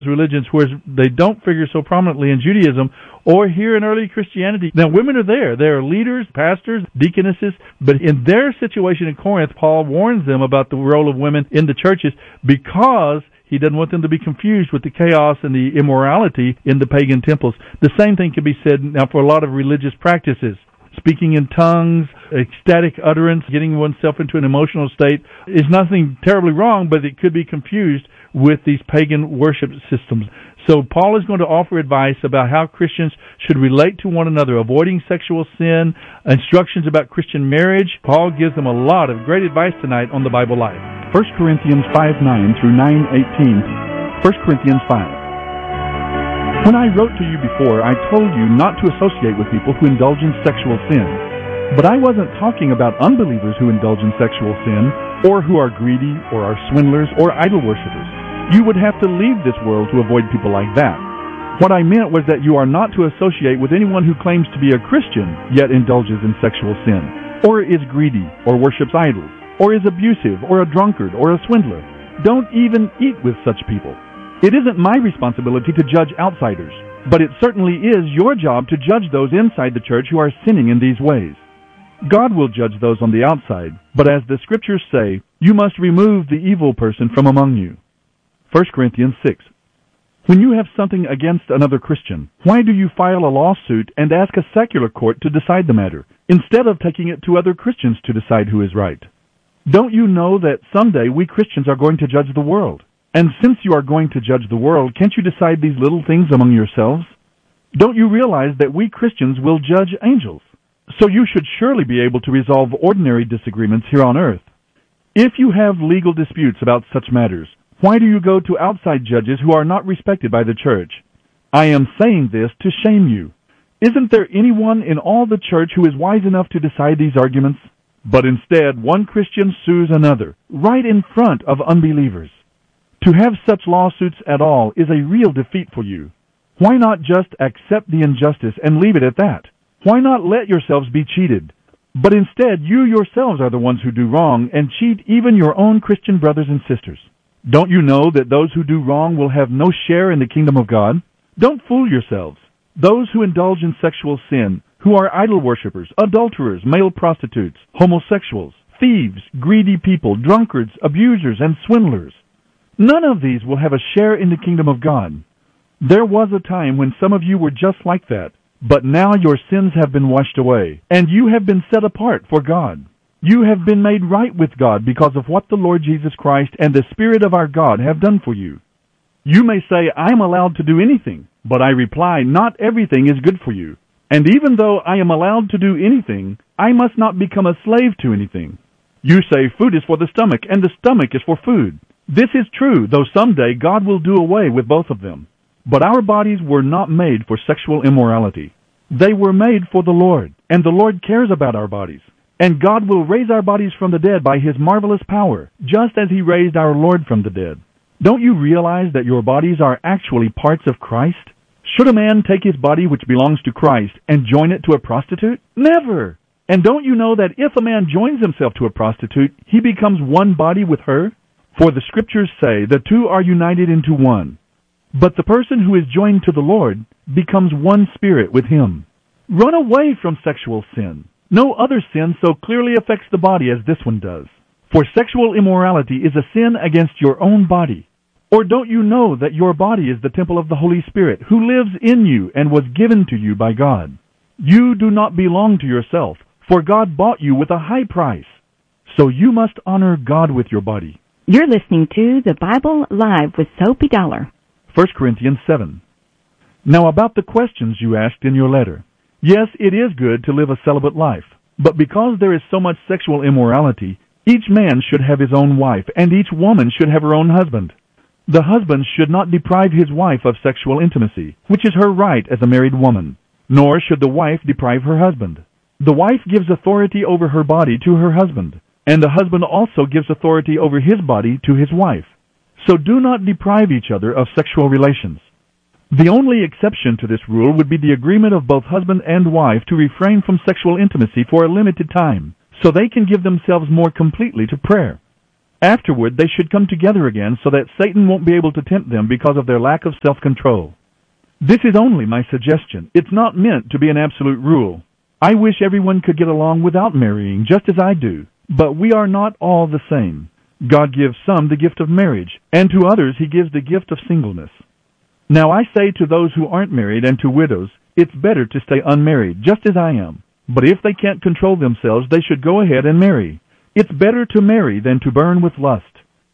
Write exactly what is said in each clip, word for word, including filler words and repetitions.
religions, whereas they don't figure so prominently in Judaism or here in early Christianity. Now, women are there. They are leaders, pastors, deaconesses, but in their situation in Corinth, Paul warns them about the role of women in the churches because he doesn't want them to be confused with the chaos and the immorality in the pagan temples. The same thing can be said now for a lot of religious practices. Speaking in tongues, ecstatic utterance, getting oneself into an emotional state is nothing terribly wrong, but it could be confused with these pagan worship systems. So Paul is going to offer advice about how Christians should relate to one another, avoiding sexual sin, instructions about Christian marriage. Paul gives them a lot of great advice tonight on the Bible Life. First Corinthians five nine through nine eighteen. First Corinthians five. When I wrote to you before, I told you not to associate with people who indulge in sexual sin. But I wasn't talking about unbelievers who indulge in sexual sin, or who are greedy, or are swindlers, or idol worshippers. You would have to leave this world to avoid people like that. What I meant was that you are not to associate with anyone who claims to be a Christian, yet indulges in sexual sin, or is greedy, or worships idols, or is abusive, or a drunkard, or a swindler. Don't even eat with such people. It isn't my responsibility to judge outsiders, but it certainly is your job to judge those inside the church who are sinning in these ways. God will judge those on the outside, but as the Scriptures say, you must remove the evil person from among you. First Corinthians six. When you have something against another Christian, why do you file a lawsuit and ask a secular court to decide the matter, instead of taking it to other Christians to decide who is right? Don't you know that someday we Christians are going to judge the world? And since you are going to judge the world, can't you decide these little things among yourselves? Don't you realize that we Christians will judge angels? So you should surely be able to resolve ordinary disagreements here on earth. If you have legal disputes about such matters, why do you go to outside judges who are not respected by the church? I am saying this to shame you. Isn't there anyone in all the church who is wise enough to decide these arguments? But instead, one Christian sues another, right in front of unbelievers. To have such lawsuits at all is a real defeat for you. Why not just accept the injustice and leave it at that? Why not let yourselves be cheated? But instead, you yourselves are the ones who do wrong and cheat even your own Christian brothers and sisters. Don't you know that those who do wrong will have no share in the kingdom of God? Don't fool yourselves. Those who indulge in sexual sin, who are idol worshippers, adulterers, male prostitutes, homosexuals, thieves, greedy people, drunkards, abusers, and swindlers, none of these will have a share in the kingdom of God. There was a time when some of you were just like that, but now your sins have been washed away, and you have been set apart for God. You have been made right with God because of what the Lord Jesus Christ and the Spirit of our God have done for you. You may say, I am allowed to do anything, but I reply, not everything is good for you. And even though I am allowed to do anything, I must not become a slave to anything. You say food is for the stomach, and the stomach is for food. This is true, though someday God will do away with both of them. But our bodies were not made for sexual immorality. They were made for the Lord, and the Lord cares about our bodies. And God will raise our bodies from the dead by His marvelous power, just as He raised our Lord from the dead. Don't you realize that your bodies are actually parts of Christ? Should a man take his body which belongs to Christ and join it to a prostitute? Never! And don't you know that if a man joins himself to a prostitute, he becomes one body with her? For the Scriptures say, the two are united into one. But the person who is joined to the Lord becomes one spirit with Him. Run away from sexual sin. No other sin so clearly affects the body as this one does. For sexual immorality is a sin against your own body. Or don't you know that your body is the temple of the Holy Spirit, who lives in you and was given to you by God? You do not belong to yourself, for God bought you with a high price. So you must honor God with your body. You're listening to The Bible Live with Soapy Dollar. First Corinthians seven. Now about the questions you asked in your letter. Yes, it is good to live a celibate life, but because there is so much sexual immorality, each man should have his own wife, and each woman should have her own husband. The husband should not deprive his wife of sexual intimacy, which is her right as a married woman, nor should the wife deprive her husband. The wife gives authority over her body to her husband, and the husband also gives authority over his body to his wife. So do not deprive each other of sexual relations. The only exception to this rule would be the agreement of both husband and wife to refrain from sexual intimacy for a limited time, so they can give themselves more completely to prayer. Afterward, they should come together again so that Satan won't be able to tempt them because of their lack of self-control. This is only my suggestion. It's not meant to be an absolute rule. I wish everyone could get along without marrying, just as I do. But we are not all the same. God gives some the gift of marriage, and to others He gives the gift of singleness. Now I say to those who aren't married and to widows, it's better to stay unmarried, just as I am. But if they can't control themselves, they should go ahead and marry. It's better to marry than to burn with lust.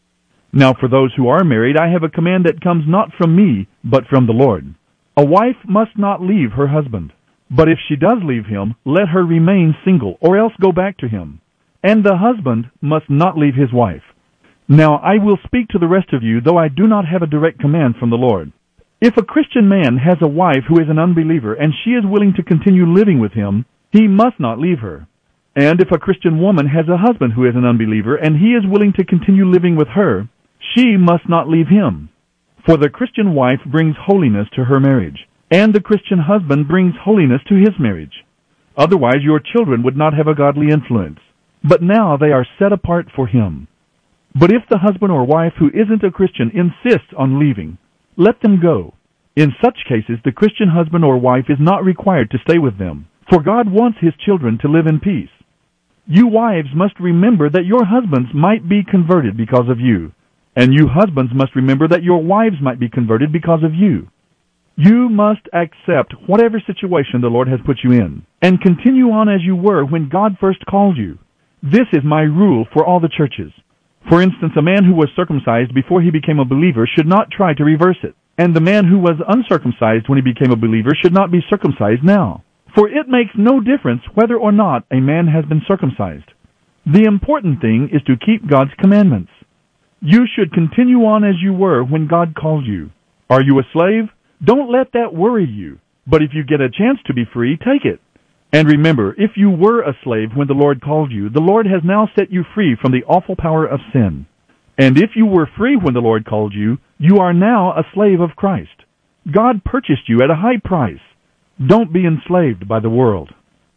Now for those who are married, I have a command that comes not from me, but from the Lord. A wife must not leave her husband. But if she does leave him, let her remain single, or else go back to him. And the husband must not leave his wife. Now I will speak to the rest of you, though I do not have a direct command from the Lord. If a Christian man has a wife who is an unbeliever, and she is willing to continue living with him, he must not leave her. And if a Christian woman has a husband who is an unbeliever, and he is willing to continue living with her, she must not leave him. For the Christian wife brings holiness to her marriage, and the Christian husband brings holiness to his marriage. Otherwise your children would not have a godly influence. But now they are set apart for Him. But if the husband or wife who isn't a Christian insists on leaving, let them go. In such cases, the Christian husband or wife is not required to stay with them, for God wants His children to live in peace. You wives must remember that your husbands might be converted because of you, and you husbands must remember that your wives might be converted because of you. You must accept whatever situation the Lord has put you in, and continue on as you were when God first called you. This is my rule for all the churches. For instance, a man who was circumcised before he became a believer should not try to reverse it, and the man who was uncircumcised when he became a believer should not be circumcised now. For it makes no difference whether or not a man has been circumcised. The important thing is to keep God's commandments. You should continue on as you were when God called you. Are you a slave? Don't let that worry you. But if you get a chance to be free, take it. And remember, if you were a slave when the Lord called you, the Lord has now set you free from the awful power of sin. And if you were free when the Lord called you, you are now a slave of Christ. God purchased you at a high price. Don't be enslaved by the world.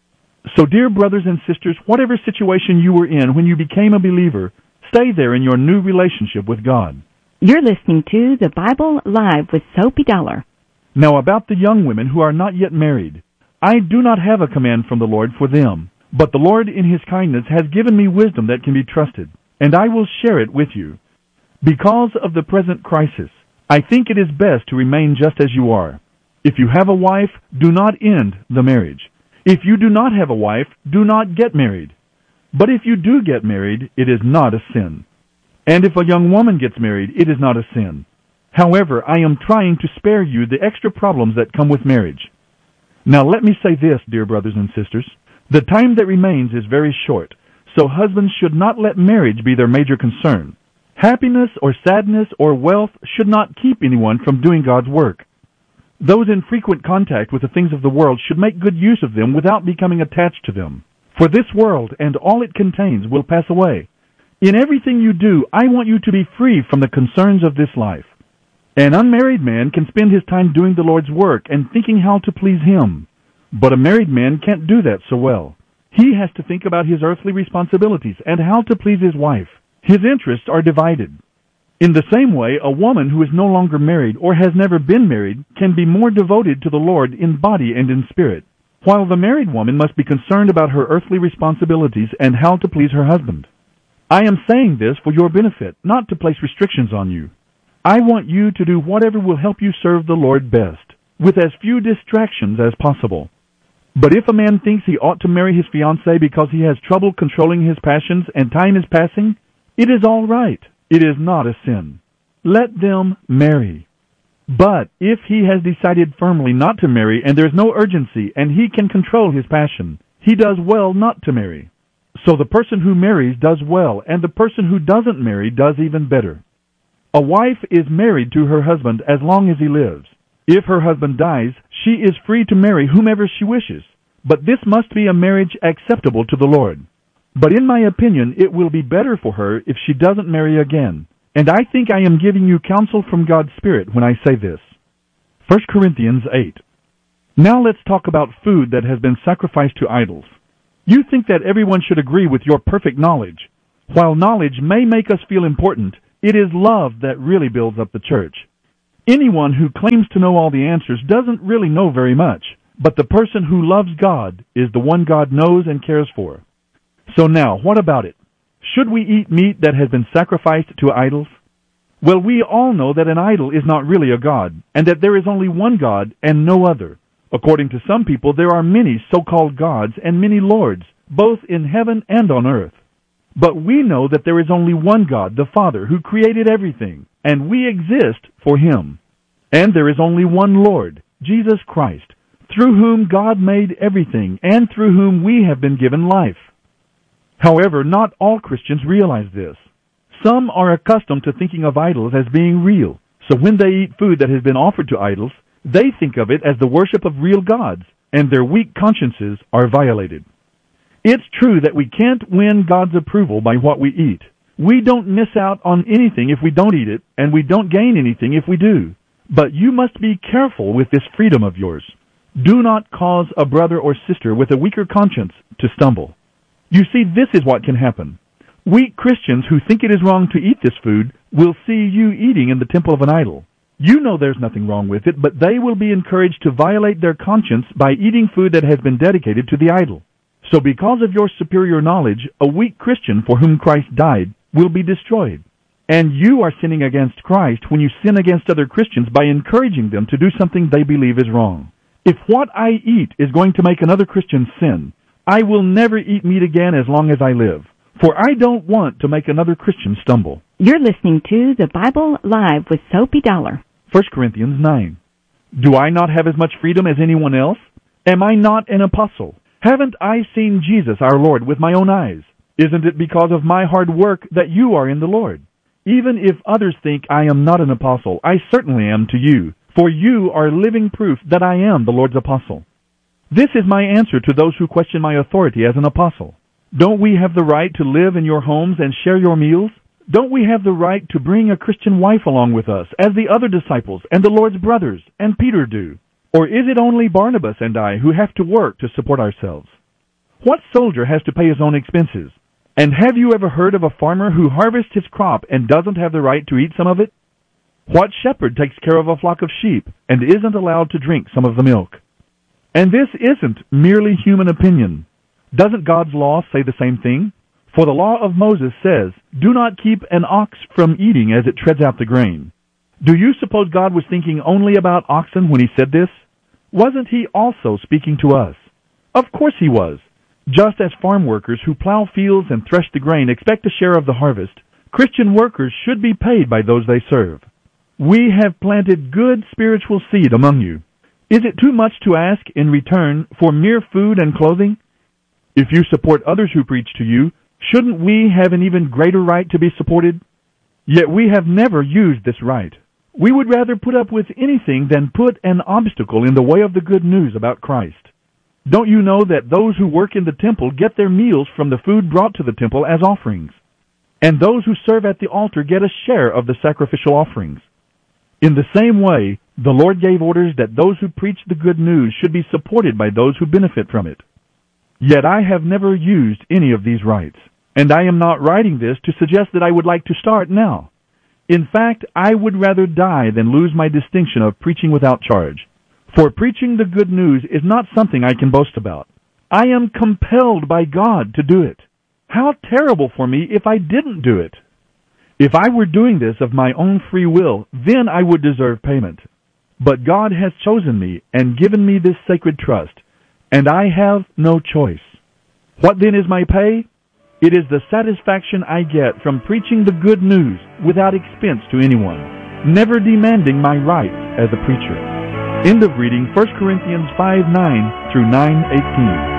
So, dear brothers and sisters, whatever situation you were in when you became a believer, stay there in your new relationship with God. You're listening to The Bible Live with Soapy Dollar. Now about the young women who are not yet married. I do not have a command from the Lord for them, but the Lord in His kindness has given me wisdom that can be trusted, and I will share it with you. Because of the present crisis, I think it is best to remain just as you are. If you have a wife, do not end the marriage. If you do not have a wife, do not get married. But if you do get married, it is not a sin. And if a young woman gets married, it is not a sin. However, I am trying to spare you the extra problems that come with marriage. Now let me say this, dear brothers and sisters. The time that remains is very short, so husbands should not let marriage be their major concern. Happiness or sadness or wealth should not keep anyone from doing God's work. Those in frequent contact with the things of the world should make good use of them without becoming attached to them. For this world and all it contains will pass away. In everything you do, I want you to be free from the concerns of this life. An unmarried man can spend his time doing the Lord's work and thinking how to please Him. But a married man can't do that so well. He has to think about his earthly responsibilities and how to please his wife. His interests are divided. In the same way, a woman who is no longer married or has never been married can be more devoted to the Lord in body and in spirit, while the married woman must be concerned about her earthly responsibilities and how to please her husband. I am saying this for your benefit, not to place restrictions on you. I want you to do whatever will help you serve the Lord best, with as few distractions as possible. But if a man thinks he ought to marry his fiancée because he has trouble controlling his passions and time is passing, it is all right. It is not a sin. Let them marry. But if he has decided firmly not to marry and there is no urgency and he can control his passion, he does well not to marry. So the person who marries does well, and the person who doesn't marry does even better. A wife is married to her husband as long as he lives. If her husband dies, she is free to marry whomever she wishes, but this must be a marriage acceptable to the Lord. But in my opinion, it will be better for her if she doesn't marry again, and I think I am giving you counsel from God's Spirit when I say this. First Corinthians eight. Now let's talk about food that has been sacrificed to idols. You think that everyone should agree with your perfect knowledge. While knowledge may make us feel important, it is love that really builds up the church. Anyone who claims to know all the answers doesn't really know very much, but the person who loves God is the one God knows and cares for. So now, what about it? Should we eat meat that has been sacrificed to idols? Well, we all know that an idol is not really a god, and that there is only one God and no other. According to some people, there are many so-called gods and many lords, both in heaven and on earth. But we know that there is only one God, the Father, who created everything, and we exist for Him. And there is only one Lord, Jesus Christ, through whom God made everything, and through whom we have been given life. However, not all Christians realize this. Some are accustomed to thinking of idols as being real, so when they eat food that has been offered to idols, they think of it as the worship of real gods, and their weak consciences are violated. It's true that we can't win God's approval by what we eat. We don't miss out on anything if we don't eat it, and we don't gain anything if we do. But you must be careful with this freedom of yours. Do not cause a brother or sister with a weaker conscience to stumble. You see, this is what can happen. Weak Christians who think it is wrong to eat this food will see you eating in the temple of an idol. You know there's nothing wrong with it, but they will be encouraged to violate their conscience by eating food that has been dedicated to the idol. So because of your superior knowledge, a weak Christian for whom Christ died will be destroyed. And you are sinning against Christ when you sin against other Christians by encouraging them to do something they believe is wrong. If what I eat is going to make another Christian sin, I will never eat meat again as long as I live, for I don't want to make another Christian stumble. You're listening to The Bible Live with Soapy Dollar. First Corinthians nine. Do I not have as much freedom as anyone else? Am I not an apostle? Haven't I seen Jesus our Lord with my own eyes? Isn't it because of my hard work that you are in the Lord? Even if others think I am not an apostle, I certainly am to you, for you are living proof that I am the Lord's apostle. This is my answer to those who question my authority as an apostle. Don't we have the right to live in your homes and share your meals? Don't we have the right to bring a Christian wife along with us, as the other disciples and the Lord's brothers and Peter do? Or is it only Barnabas and I who have to work to support ourselves? What soldier has to pay his own expenses? And have you ever heard of a farmer who harvests his crop and doesn't have the right to eat some of it? What shepherd takes care of a flock of sheep and isn't allowed to drink some of the milk? And this isn't merely human opinion. Doesn't God's law say the same thing? For the law of Moses says, do not keep an ox from eating as it treads out the grain. Do you suppose God was thinking only about oxen when He said this? Wasn't He also speaking to us? Of course He was. Just as farm workers who plow fields and thresh the grain expect a share of the harvest, Christian workers should be paid by those they serve. We have planted good spiritual seed among you. Is it too much to ask in return for mere food and clothing? If you support others who preach to you, shouldn't we have an even greater right to be supported? Yet we have never used this right. We would rather put up with anything than put an obstacle in the way of the good news about Christ. Don't you know that those who work in the temple get their meals from the food brought to the temple as offerings? And those who serve at the altar get a share of the sacrificial offerings. In the same way, the Lord gave orders that those who preach the good news should be supported by those who benefit from it. Yet I have never used any of these rights, and I am not writing this to suggest that I would like to start now. In fact, I would rather die than lose my distinction of preaching without charge. For preaching the good news is not something I can boast about. I am compelled by God to do it. How terrible for me if I didn't do it. If I were doing this of my own free will, then I would deserve payment. But God has chosen me and given me this sacred trust, and I have no choice. What then is my pay? It is the satisfaction I get from preaching the good news without expense to anyone, never demanding my rights as a preacher. End of reading First Corinthians five nine through nine eighteen.